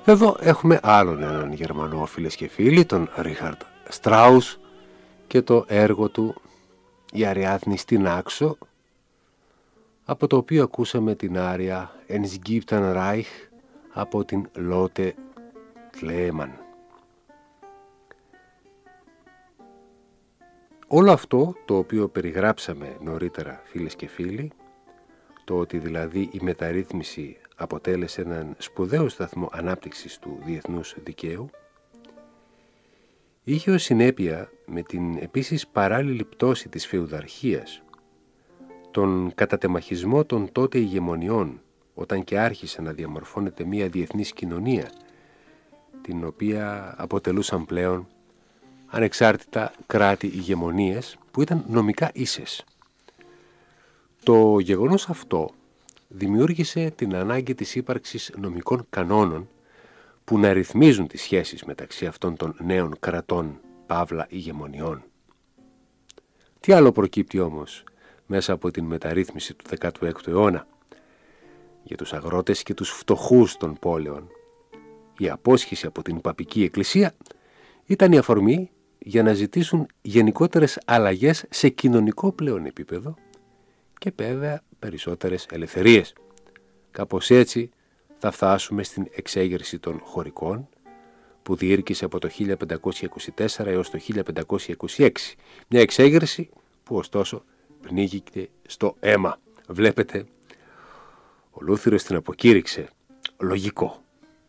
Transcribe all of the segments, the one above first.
Εδώ έχουμε άλλον έναν Γερμανό, φίλες και φίλοι, τον Ρίχαρντ Στράους, και το έργο του «Η Αριάδνη στην Άξο», από το οποίο ακούσαμε την άρια «Es gibt ein Reich» από την Lotte Lehmann. Όλο αυτό το οποίο περιγράψαμε νωρίτερα, φίλες και φίλοι, το ότι δηλαδή η μεταρρύθμιση αποτέλεσε έναν σπουδαίο σταθμό ανάπτυξης του διεθνούς δικαίου, είχε ως συνέπεια με την επίσης παράλληλη πτώση της φεουδαρχίας, τον κατατεμαχισμό των τότε ηγεμονιών, όταν και άρχισε να διαμορφώνεται μια διεθνής κοινωνία, την οποία αποτελούσαν πλέον ανεξάρτητα κράτη ηγεμονίες που ήταν νομικά ίσες. Το γεγονός αυτό δημιούργησε την ανάγκη της ύπαρξης νομικών κανόνων που να ρυθμίζουν τις σχέσεις μεταξύ αυτών των νέων κρατών, παύλα ηγεμονιών. Τι άλλο προκύπτει όμως μέσα από την μεταρρύθμιση του 16ου αιώνα? Για τους αγρότες και τους φτωχούς των πόλεων, η απόσχηση από την παπική εκκλησία ήταν η αφορμή για να ζητήσουν γενικότερες αλλαγές σε κοινωνικό πλέον επίπεδο και βέβαια περισσότερες ελευθερίες. Κάπως έτσι θα φτάσουμε στην εξέγερση των χωρικών, που διήρκησε από το 1524 έως το 1526. Μια εξέγερση που ωστόσο πνίγηκε στο αίμα. Βλέπετε, ο Λούθυρος την αποκήρυξε. Λογικό.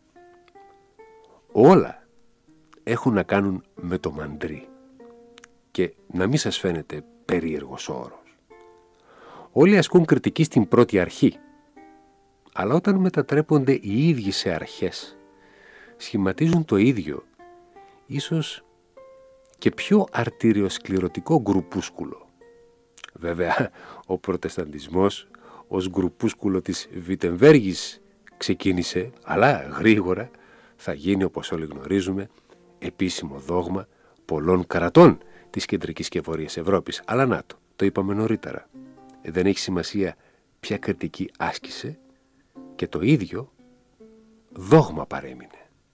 Όλα έχουν να κάνουν με το μαντρί. Και να μην σας φαίνεται περίεργος όρος. Όλοι ασκούν κριτική στην πρώτη αρχή. Αλλά όταν μετατρέπονται οι ίδιοι σε αρχές, σχηματίζουν το ίδιο, ίσως και πιο αρτηριοσκληρωτικό γκρουπούσκουλο. Βέβαια, ο προτεσταντισμός ως γκρουπούσκουλο της Βιτεμβέργης ξεκίνησε, αλλά γρήγορα θα γίνει, όπως όλοι γνωρίζουμε, επίσημο δόγμα πολλών κρατών της κεντρικής και βορειάς Ευρώπης. Αλλά να το είπαμε νωρίτερα. Δεν έχει σημασία ποια κριτική άσκησε, και το ίδιο δόγμα παρέμεινε.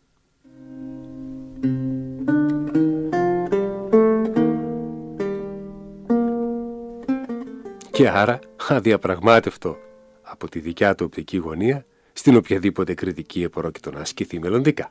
Και άρα αδιαπραγμάτευτο από τη δικιά του οπτική γωνία, στην οποιαδήποτε κριτική επρόκειτο να ασκηθεί μελλοντικά.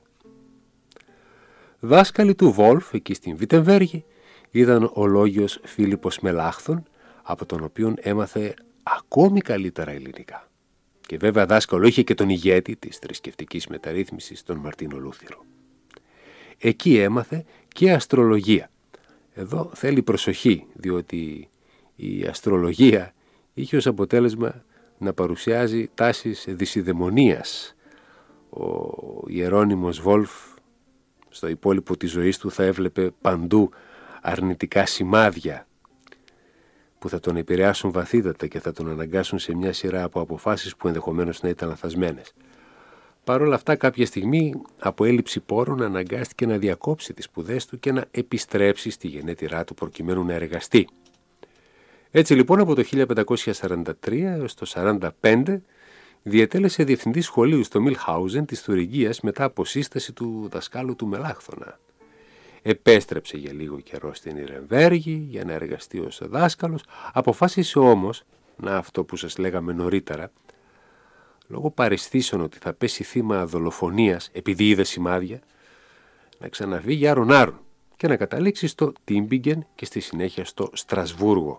Δάσκαλοι του Βόλφ εκεί στην Βιτεμβέργη ήταν ο λόγιος Φίλιππος Μελάχθων, από τον οποίον έμαθε ακόμη καλύτερα ελληνικά. Και βέβαια δάσκαλο είχε και τον ηγέτη της θρησκευτικής μεταρρύθμισης, τον Μαρτίνο Λούθυρο. Εκεί έμαθε και αστρολογία. Εδώ θέλει προσοχή, διότι η αστρολογία είχε ως αποτέλεσμα να παρουσιάζει τάσεις δυσιδαιμονίας. Ο Ιερώνυμος Βόλφ στο υπόλοιπο της ζωής του θα έβλεπε παντού αρνητικά σημάδια που θα τον επηρεάσουν βαθύτατα και θα τον αναγκάσουν σε μια σειρά από αποφάσεις που ενδεχομένως να ήταν λαθασμένες. Παρ' όλα αυτά, κάποια στιγμή, από έλλειψη πόρων, αναγκάστηκε να διακόψει τις σπουδές του και να επιστρέψει στη γενέτειρά του προκειμένου να εργαστεί. Έτσι λοιπόν, από το 1543 έως το 1545 διετέλεσε διευθυντή σχολείου στο Μιλχάουζεν της Θουριγγίας μετά από σύσταση του δασκάλου του Μελάχθωνα. Επέστρεψε για λίγο καιρό στην Ιρεμβέργη για να εργαστεί ως δάσκαλος, αποφάσισε όμως, να αυτό που σας λέγαμε νωρίτερα, λόγω παραισθήσεων ότι θα πέσει θύμα δολοφονίας επειδή είδε σημάδια, να ξαναβγεί άρον-άρον και να καταλήξει στο Τίμπιγκεν και στη συνέχεια στο Στρασβούργο.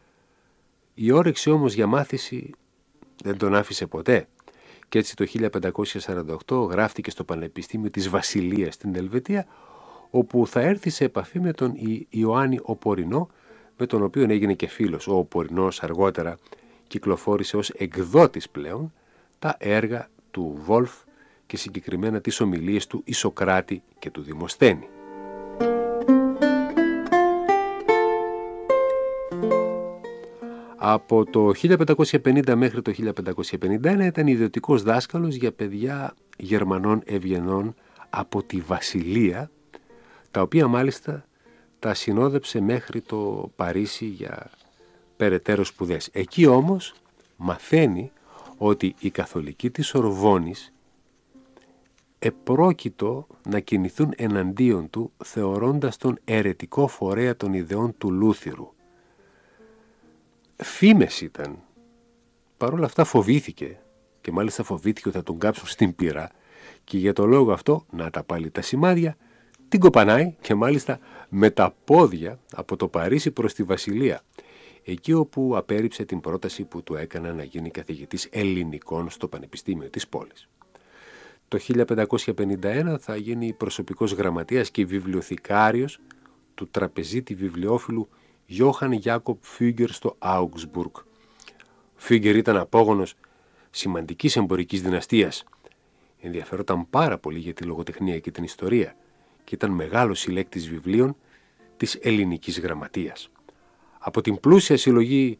Η όρεξη όμως για μάθηση δεν τον άφησε ποτέ και έτσι το 1548 γράφτηκε στο Πανεπιστήμιο της Βασιλείας στην Ελβετία, όπου θα έρθει σε επαφή με τον Ιωάννη Οπορινό, με τον οποίο έγινε και φίλος. Ο Οπορινός αργότερα κυκλοφόρησε ως εκδότης πλέον τα έργα του Βόλφ και συγκεκριμένα τις ομιλίες του Ισοκράτη και του Δημοσθένη. Από το 1550 μέχρι το 1551 ήταν ιδιωτικός δάσκαλος για παιδιά Γερμανών ευγενών από τη Βασιλεία, τα οποία μάλιστα τα συνόδεψε μέχρι το Παρίσι για περαιτέρω σπουδές. Εκεί όμως μαθαίνει ότι η καθολική της Ορβόνης επρόκειτο να κινηθούν εναντίον του, θεωρώντας τον αιρετικό φορέα των ιδεών του Λούθυρου. Φήμες ήταν. Παρ' όλα αυτά φοβήθηκε, και μάλιστα φοβήθηκε ότι θα τον κάψουν στην πύρα, και για το λόγο αυτό, να τα πάλι τα σημάδια, την κοπανάει, και μάλιστα με τα πόδια, από το Παρίσι προς τη Βασιλεία, εκεί όπου απέρριψε την πρόταση που του έκανα να γίνει καθηγητής ελληνικών στο Πανεπιστήμιο της πόλης. Το 1551 θα γίνει προσωπικός γραμματέας και βιβλιοθηκάριος του τραπεζίτη βιβλιόφιλου Johann Jakob Fugger στο Augsburg. Fugger ήταν απόγονος σημαντικής εμπορικής δυναστείας. Ενδιαφερόταν πάρα πολύ για τη λογοτεχνία και την ιστορία και ήταν μεγάλος συλλέκτης βιβλίων της ελληνικής γραμματείας. Από την πλούσια συλλογή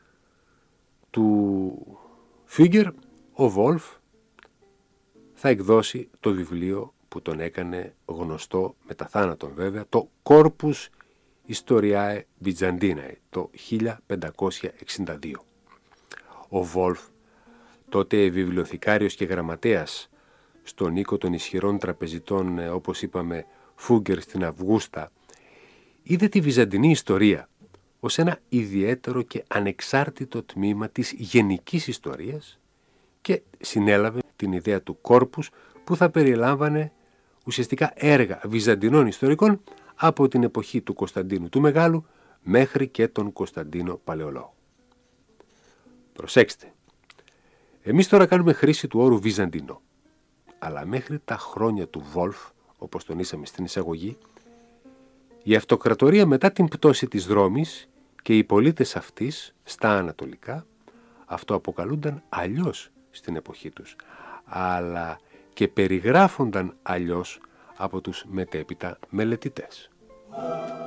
του Fugger, ο Βόλφ θα εκδώσει το βιβλίο που τον έκανε γνωστό μετά θάνατον βέβαια, το Corpus Historiae Byzantinae, το 1562. Ο Βόλφ, τότε βιβλιοθηκάριος και γραμματέας στον οίκο των ισχυρών τραπεζιτών, όπως είπαμε, Φούγκερ στην Αυγούστα, είδε τη βυζαντινή ιστορία ως ένα ιδιαίτερο και ανεξάρτητο τμήμα της γενικής ιστορίας και συνέλαβε την ιδέα του κόρπους που θα περιλάμβανε ουσιαστικά έργα βυζαντινών ιστορικών από την εποχή του Κωνσταντίνου του Μεγάλου μέχρι και τον Κωνσταντίνο Παλαιολόγο. Προσέξτε, εμείς τώρα κάνουμε χρήση του όρου Βυζαντινό, αλλά μέχρι τα χρόνια του Βόλφ, όπως τονίσαμε στην εισαγωγή, η αυτοκρατορία μετά την πτώση της Ρώμης και οι πολίτες αυτής στα ανατολικά αυτοαποκαλούνταν αλλιώς στην εποχή τους, αλλά και περιγράφονταν αλλιώς από τους μετέπειτα μελετητές.